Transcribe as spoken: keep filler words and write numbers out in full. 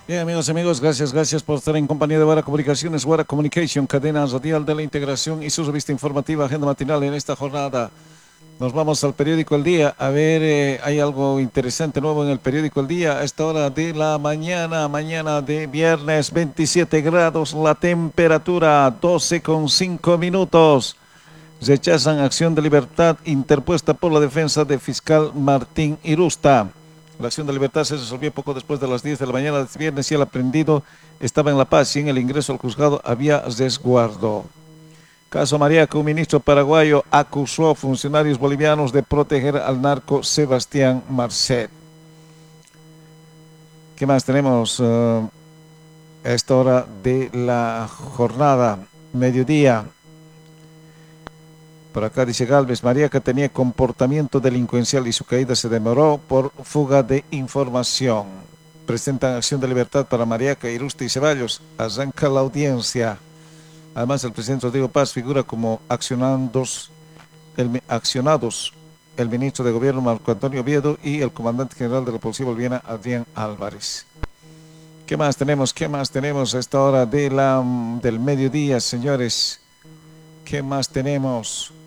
Bien, amigos y amigos, gracias, gracias por estar en compañía de Guara Comunicaciones, Guara Communication, cadena radial de la integración y su revista informativa, agenda matinal en esta jornada. Nos vamos al periódico El Día. A ver, eh, hay algo interesante nuevo en el periódico El Día. A esta hora de la mañana, mañana de viernes, veintisiete grados, la temperatura doce con cinco minutos. Rechazan acción de libertad interpuesta por la defensa de fiscal Martín Irusta. La acción de libertad se resolvió poco después de las diez de la mañana de este viernes y el aprendido estaba en La Paz y en el ingreso al juzgado había resguardo. Caso Mariaca, un ministro paraguayo acusó a funcionarios bolivianos de proteger al narco Sebastián Marcet. ¿Qué más tenemos uh, a esta hora de la jornada? Mediodía. Por acá dice Galvez, Mariaca tenía comportamiento delincuencial y su caída se demoró por fuga de información. Presentan acción de libertad para Mariaca, Irusta y Ceballos. Arranca la audiencia. Además, el presidente Rodrigo Paz figura como accionados el, accionados el ministro de Gobierno Marco Antonio Oviedo y el comandante general de la Policía Boliviana, Adrián Álvarez. ¿Qué más tenemos? ¿Qué más tenemos a esta hora de la, del mediodía, señores? ¿Qué más tenemos?